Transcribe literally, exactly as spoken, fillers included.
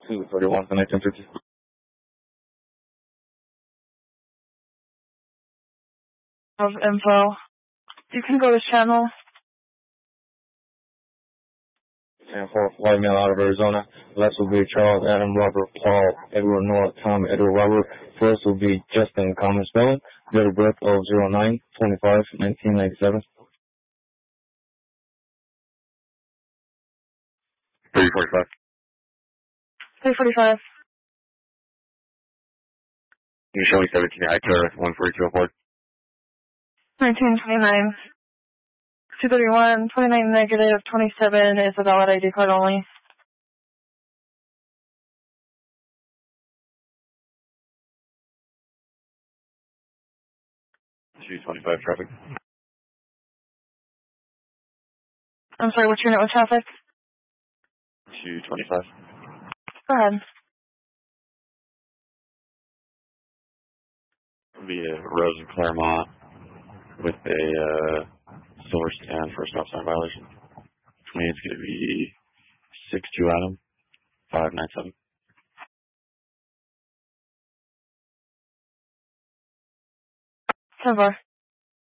two thirty-one, nineteen fifty. Of info. You can go to channel. And for white male out of Arizona. Left will be Charles Adam Robert Paul Edward Noah Tom Edward Robert. First will be Justin Common Spelling. Date of birth of zero nine twenty-five nineteen ninety-seven. three forty-five. three forty-five. You show me seventeen actor one forty-two oh four. nineteen twenty-nine. two thirty-one, twenty-nine negative, twenty-seven is a valid I D card only. two twenty-five traffic. I'm sorry, what's your note with traffic? two twenty-five. Go ahead. It'll be a Rose and Claremont with a uh, silver stand for a stop sign violation. It's going to be six two Adam, five nine seven. ten four.